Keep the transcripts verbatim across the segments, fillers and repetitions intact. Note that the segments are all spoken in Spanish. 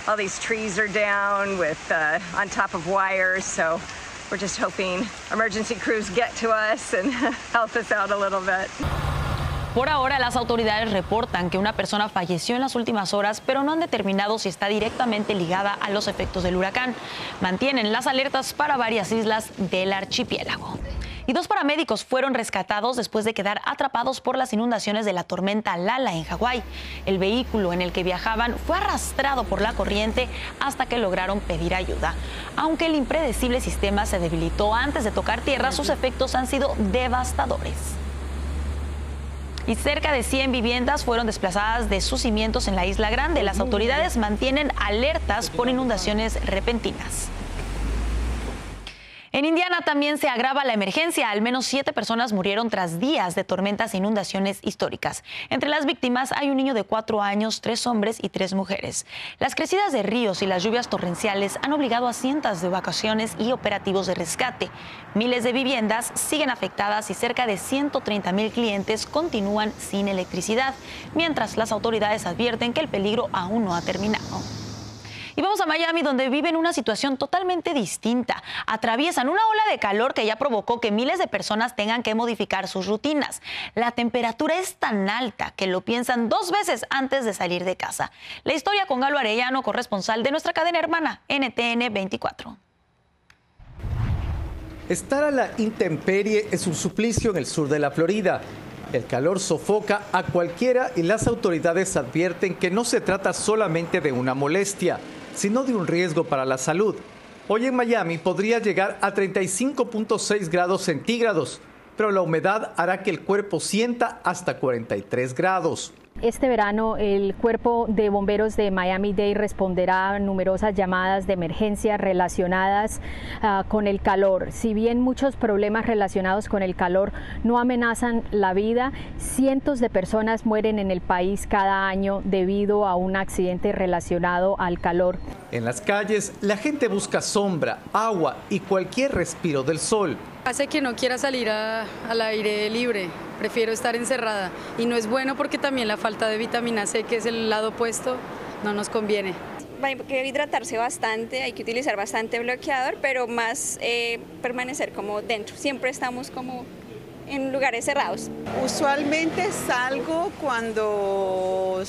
all these trees are down with uh, on top of wires, so we're just hoping emergency crews get to us and help us out a little bit. Por ahora, las autoridades reportan que una persona falleció en las últimas horas, pero no han determinado si está directamente ligada a los efectos del huracán. Mantienen las alertas para varias islas del archipiélago. Y dos paramédicos fueron rescatados después de quedar atrapados por las inundaciones de la tormenta Lala en Hawái. El vehículo en el que viajaban fue arrastrado por la corriente hasta que lograron pedir ayuda. Aunque el impredecible sistema se debilitó antes de tocar tierra, sus efectos han sido devastadores. Y cerca de cien viviendas fueron desplazadas de sus cimientos en la Isla Grande. Las autoridades mantienen alertas por inundaciones repentinas. En Indiana también se agrava la emergencia. Al menos siete personas murieron tras días de tormentas e inundaciones históricas. Entre las víctimas hay un niño de cuatro años, tres hombres y tres mujeres. Las crecidas de ríos y las lluvias torrenciales han obligado a cientos de evacuaciones y operativos de rescate. Miles de viviendas siguen afectadas y cerca de ciento treinta mil clientes continúan sin electricidad, mientras las autoridades advierten que el peligro aún no ha terminado. Y vamos a Miami, donde viven una situación totalmente distinta. Atraviesan una ola de calor que ya provocó que miles de personas tengan que modificar sus rutinas. La temperatura es tan alta que lo piensan dos veces antes de salir de casa. La historia con Galo Arellano, corresponsal de nuestra cadena hermana N T N veinticuatro. Estar a la intemperie es un suplicio en el sur de la Florida. El calor sofoca a cualquiera y las autoridades advierten que no se trata solamente de una molestia, sino de un riesgo para la salud. Hoy en Miami podría llegar a treinta y cinco punto seis grados centígrados, pero la humedad hará que el cuerpo sienta hasta cuarenta y tres grados. Este verano el Cuerpo de Bomberos de Miami-Dade responderá a numerosas llamadas de emergencia relacionadas uh, con el calor. Si bien muchos problemas relacionados con el calor no amenazan la vida, cientos de personas mueren en el país cada año debido a un accidente relacionado al calor. En las calles, la gente busca sombra, agua y cualquier respiro del sol. Hace que no quiera salir a, al aire libre, prefiero estar encerrada. Y no es bueno porque también la falta de vitamina C, que es el lado opuesto, no nos conviene. Hay que hidratarse bastante, hay que utilizar bastante bloqueador, pero más eh, permanecer como dentro. Siempre estamos como en lugares cerrados. Usualmente salgo cuando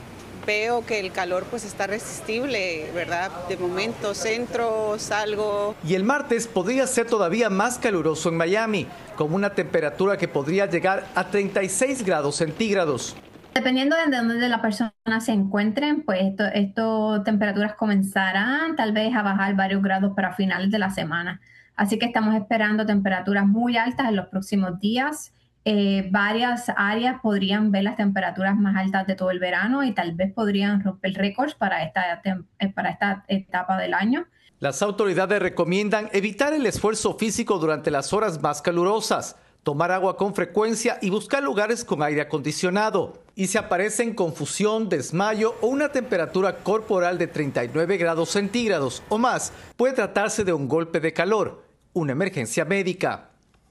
veo que el calor pues está resistible, ¿verdad? De momento centro, salgo. Y el martes podría ser todavía más caluroso en Miami, con una temperatura que podría llegar a treinta y seis grados centígrados. Dependiendo de donde la persona se encuentre, pues esto, esto temperaturas comenzarán tal vez a bajar varios grados para finales de la semana. Así que estamos esperando temperaturas muy altas en los próximos días. Eh, varias áreas podrían ver las temperaturas más altas de todo el verano y tal vez podrían romper récords para esta, para esta etapa del año. Las autoridades recomiendan evitar el esfuerzo físico durante las horas más calurosas, tomar agua con frecuencia y buscar lugares con aire acondicionado. Y si aparecen confusión, desmayo o una temperatura corporal de treinta y nueve grados centígrados o más, puede tratarse de un golpe de calor, una emergencia médica.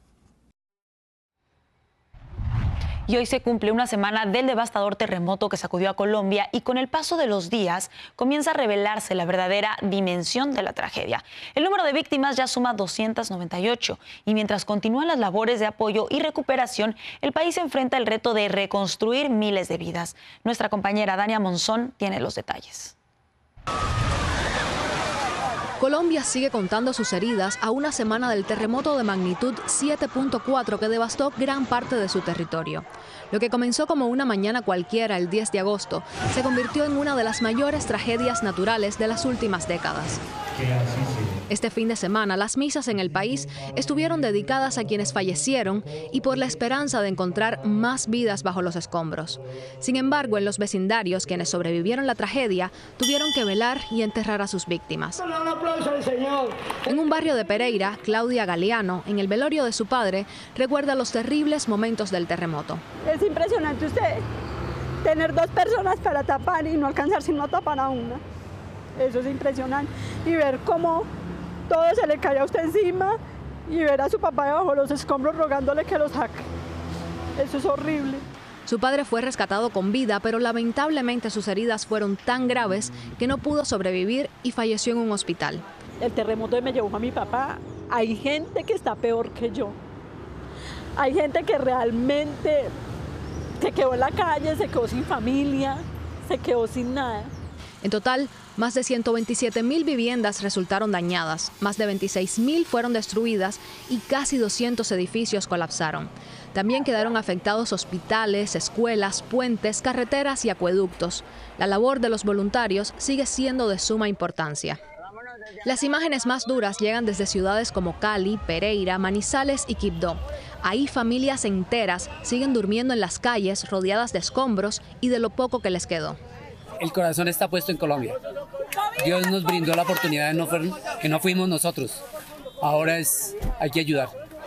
Y hoy se cumple una semana del devastador terremoto que sacudió a Colombia y con el paso de los días comienza a revelarse la verdadera dimensión de la tragedia. El número de víctimas ya suma doscientas noventa y ocho y mientras continúan las labores de apoyo y recuperación, el país enfrenta el reto de reconstruir miles de vidas. Nuestra compañera Dania Monzón tiene los detalles. Colombia sigue contando sus heridas a una semana del terremoto de magnitud siete punto cuatro que devastó gran parte de su territorio. Lo que comenzó como una mañana cualquiera el diez de agosto se convirtió en una de las mayores tragedias naturales de las últimas décadas. Este fin de semana, las misas en el país estuvieron dedicadas a quienes fallecieron y por la esperanza de encontrar más vidas bajo los escombros. Sin embargo, en los vecindarios, quienes sobrevivieron la tragedia, tuvieron que velar y enterrar a sus víctimas. En un barrio de Pereira, Claudia Galeano, en el velorio de su padre, recuerda los terribles momentos del terremoto. Es impresionante usted tener dos personas para tapar y no alcanzar sino a tapar a una. Eso es impresionante. Y ver cómo todo se le cae a usted encima y ver a su papá debajo de los escombros rogándole que lo saque. Eso es horrible. Su padre fue rescatado con vida, pero lamentablemente sus heridas fueron tan graves que no pudo sobrevivir y falleció en un hospital. El terremoto me llevó a mi papá. Hay gente que está peor que yo. Hay gente que realmente se quedó en la calle, se quedó sin familia, se quedó sin nada. En total, más de ciento veintisiete mil viviendas resultaron dañadas, más de veintiséis mil fueron destruidas y casi doscientos edificios colapsaron. También quedaron afectados hospitales, escuelas, puentes, carreteras y acueductos. La labor de los voluntarios sigue siendo de suma importancia. Las imágenes más duras llegan desde ciudades como Cali, Pereira, Manizales y Quibdó. Ahí familias enteras siguen durmiendo en las calles rodeadas de escombros y de lo poco que les quedó. El corazón está puesto en Colombia. Dios nos brindó la oportunidad, no fue, que no fuimos nosotros. Ahora es, hay que ayudar.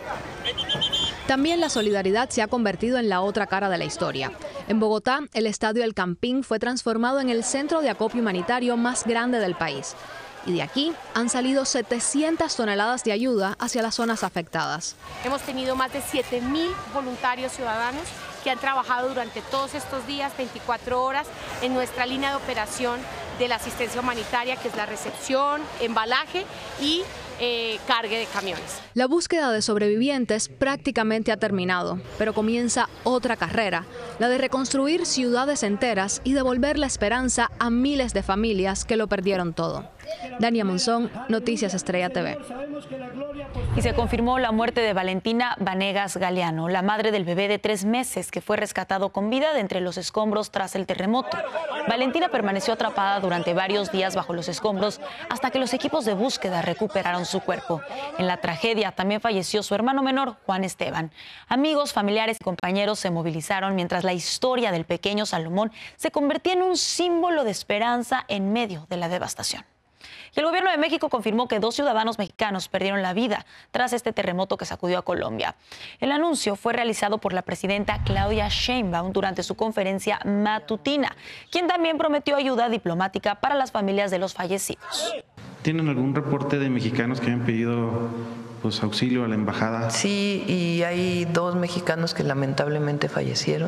También la solidaridad se ha convertido en la otra cara de la historia. En Bogotá, el estadio El Campín fue transformado en el centro de acopio humanitario más grande del país. Y de aquí han salido setecientas toneladas de ayuda hacia las zonas afectadas. Hemos tenido más de siete mil voluntarios ciudadanos que han trabajado durante todos estos días, veinticuatro horas, en nuestra línea de operación de la asistencia humanitaria, que es la recepción, embalaje y eh, cargue de camiones. La búsqueda de sobrevivientes prácticamente ha terminado, pero comienza otra carrera, la de reconstruir ciudades enteras y devolver la esperanza a miles de familias que lo perdieron todo. Dania Monzón, Noticias Estrella T V. Y se confirmó la muerte de Valentina Vanegas Galeano, la madre del bebé de tres meses que fue rescatado con vida de entre los escombros tras el terremoto. Valentina permaneció atrapada durante varios días bajo los escombros hasta que los equipos de búsqueda recuperaron su cuerpo. En la tragedia también falleció su hermano menor, Juan Esteban. Amigos, familiares y compañeros se movilizaron mientras la historia del pequeño Salomón se convertía en un símbolo de esperanza en medio de la devastación. Y el gobierno de México confirmó que dos ciudadanos mexicanos perdieron la vida tras este terremoto que sacudió a Colombia. El anuncio fue realizado por la presidenta Claudia Sheinbaum durante su conferencia matutina, quien también prometió ayuda diplomática para las familias de los fallecidos. ¿Tienen algún reporte de mexicanos que hayan pedido pues, auxilio a la embajada? Sí, y hay dos mexicanos que lamentablemente fallecieron.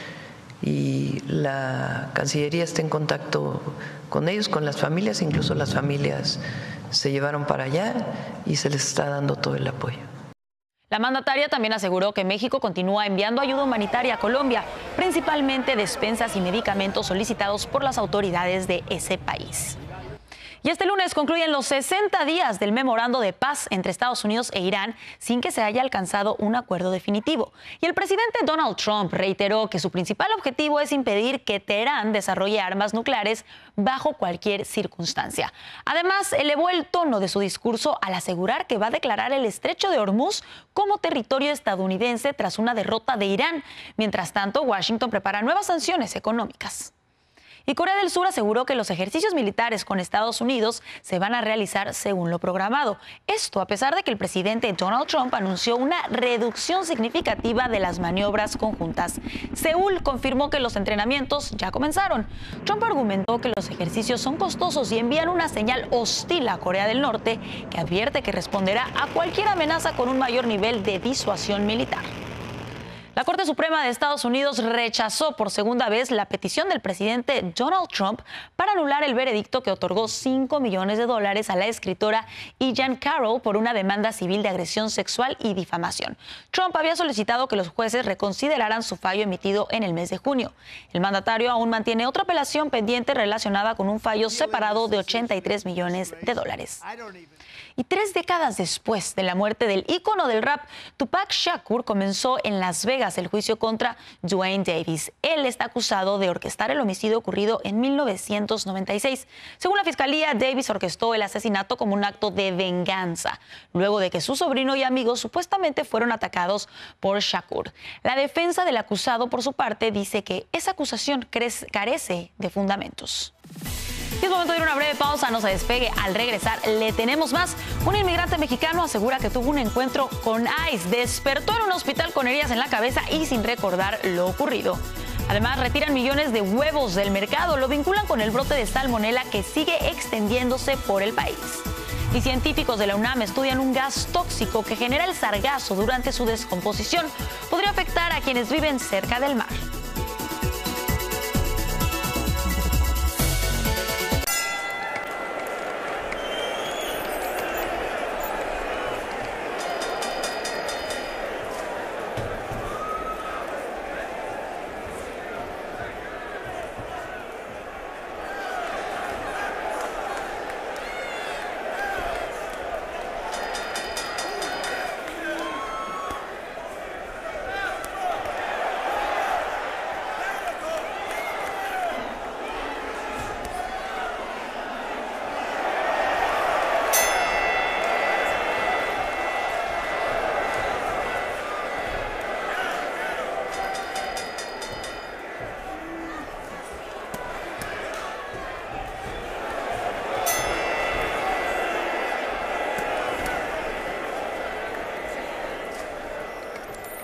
Y la Cancillería está en contacto con ellos, con las familias, incluso las familias se llevaron para allá y se les está dando todo el apoyo. La mandataria también aseguró que México continúa enviando ayuda humanitaria a Colombia, principalmente despensas y medicamentos solicitados por las autoridades de ese país. Y este lunes concluyen los sesenta días del memorando de paz entre Estados Unidos e Irán sin que se haya alcanzado un acuerdo definitivo. Y el presidente Donald Trump reiteró que su principal objetivo es impedir que Teherán desarrolle armas nucleares bajo cualquier circunstancia. Además, elevó el tono de su discurso al asegurar que va a declarar el estrecho de Hormuz como territorio estadounidense tras una derrota de Irán. Mientras tanto, Washington prepara nuevas sanciones económicas. Y Corea del Sur aseguró que los ejercicios militares con Estados Unidos se van a realizar según lo programado. Esto a pesar de que el presidente Donald Trump anunció una reducción significativa de las maniobras conjuntas. Seúl confirmó que los entrenamientos ya comenzaron. Trump argumentó que los ejercicios son costosos y envían una señal hostil a Corea del Norte, que advierte que responderá a cualquier amenaza con un mayor nivel de disuasión militar. La Corte Suprema de Estados Unidos rechazó por segunda vez la petición del presidente Donald Trump para anular el veredicto que otorgó cinco millones de dólares a la escritora Jean Carroll por una demanda civil de agresión sexual y difamación. Trump había solicitado que los jueces reconsideraran su fallo emitido en el mes de junio. El mandatario aún mantiene otra apelación pendiente relacionada con un fallo separado de ochenta y tres millones de dólares. Y tres décadas después de la muerte del ícono del rap, Tupac Shakur, comenzó en Las Vegas el juicio contra Duane Davis. Él está acusado de orquestar el homicidio ocurrido en mil novecientos noventa y seis. Según la fiscalía, Davis orquestó el asesinato como un acto de venganza, luego de que su sobrino y amigos supuestamente fueron atacados por Shakur. La defensa del acusado, por su parte, dice que esa acusación carece de fundamentos. Y es momento de ir a una breve pausa, no se despegue. Al regresar le tenemos más. Un inmigrante mexicano asegura que tuvo un encuentro con ICE, despertó en un hospital con heridas en la cabeza y sin recordar lo ocurrido. Además, retiran millones de huevos del mercado, lo vinculan con el brote de salmonela que sigue extendiéndose por el país. Y científicos de la UNAM estudian un gas tóxico que genera el sargazo durante su descomposición. Podría afectar a quienes viven cerca del mar.